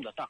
得当。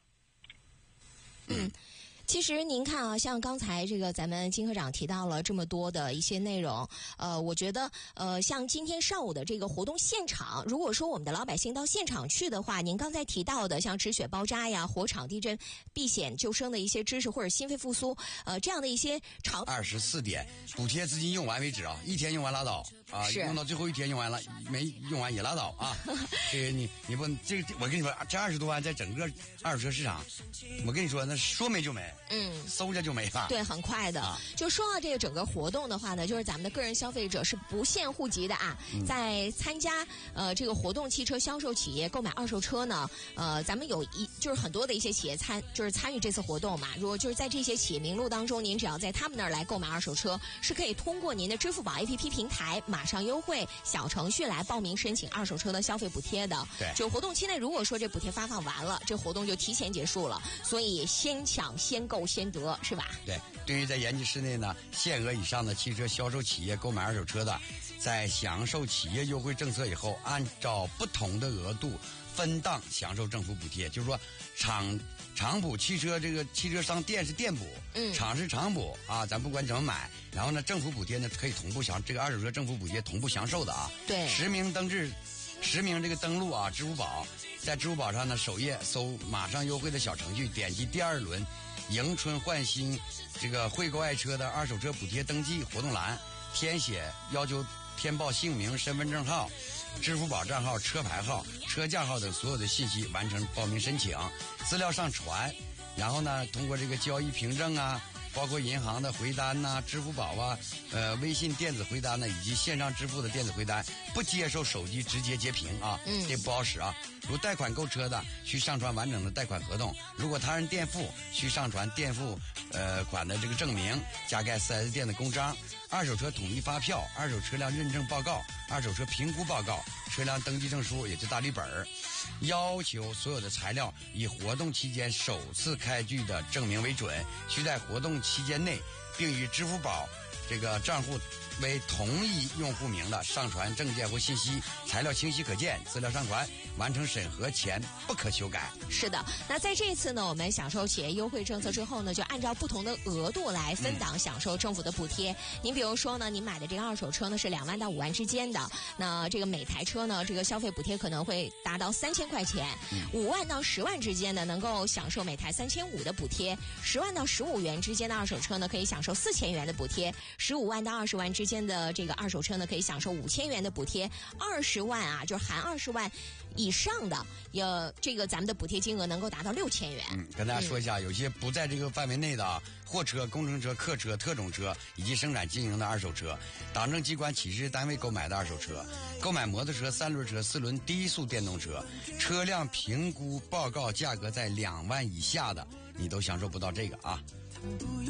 其实您看啊，像刚才这个咱们金科长提到了这么多的一些内容，我觉得像今天上午的这个活动现场，如果说我们的老百姓到现场去的话，您刚才提到的像止血包扎呀、火场地震避险救生的一些知识，或者心肺复苏，这样的一些长 24点补贴资金用完为止啊，一天用完拉倒啊，用到最后一天用完了，没用完也拉倒啊。这个你不这个，我跟你说，这20多万在整个二手车市场，我跟你说那说没就没。搜着就没了。 对，很快的。就说到这个整个活动的话呢，就是咱们的个人消费者是不限户籍的啊。在参加这个活动汽车销售企业购买二手车呢，咱们有就是很多的一些企业参与这次活动嘛。如果就是在这些企业名录当中，您只要在他们那儿来购买二手车，是可以通过您的支付宝 APP 平台马上优惠小程序来报名申请二手车的消费补贴的。 对， 就活动期内，如果说这补贴发放完了，这活动就提前结束了，所以先抢先购先得，是吧？ 对，对于在延吉市内呢，限额以上的汽车销售企业购买二手车的，在享受企业优惠政策以后，按照不同的额度分档享受政府补贴。就是说，厂补汽车这个汽车商店是店补，厂是厂补啊，咱不管怎么买，然后呢，政府补贴呢可以同步这个二手车政府补贴同步享受的啊。 对，实名这个登录啊，支付宝，在支付宝上呢首页搜马上优惠的小程序，点击第2轮迎春焕新这个惠购爱车的二手车补贴登记活动栏，填写要求填报姓名、身份证号、支付宝账号、车牌号、车架号等所有的信息，完成报名申请，资料上传，然后呢通过这个交易凭证啊，包括银行的回单呐、支付宝啊、微信电子回单呢，以及线上支付的电子回单，不接受手机直接截屏啊，这不好使啊。如贷款购车的，需上传完整的贷款合同；如果他人垫付，需上传垫付款的这个证明，加盖 4S 店的公章、二手车统一发票、二手车辆认证报告、二手车评估报告、车辆登记证书，也就大绿本儿。要求所有的材料以活动期间首次开具的证明为准，需在活动期间内并与支付宝这个账户为同一用户名的上传证件或信息，材料清晰可见，资料上传完成审核前不可修改。 是的，那在这一次呢，我们享受企业优惠政策之后呢，就按照不同的额度来分档享受政府的补贴。您比如说呢，您买的这个二手车呢是2万到5万之间的，那这个每台车呢，这个消费补贴可能会达到3000块钱。5万到10万之间的能够享受每台3500的补贴，10万到15元之间的二手车呢可以享受4000元的补贴，15万到20万之间的这个二手车呢可以享受5000元的补贴，20万啊，就是含20万以上的，这个咱们的补贴金额能够达到6000元。 跟大家说一下，有些不在这个范围内的啊，货车、工程车、客车、特种车以及生产经营的二手车，党政机关企事单位购买的二手车，购买摩托车、3轮车、4轮低速电动车，车辆评估报告价格在2万以下的，你都享受不到这个啊。